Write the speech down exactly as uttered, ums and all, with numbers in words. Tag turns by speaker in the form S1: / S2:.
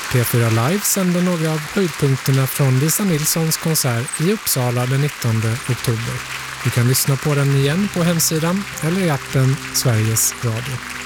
S1: P fyra Live sänder några av höjdpunkterna från Lisa Nilssons konsert i Uppsala den nittonde oktober. Du kan lyssna på den igen på hemsidan eller i appen Sveriges Radio.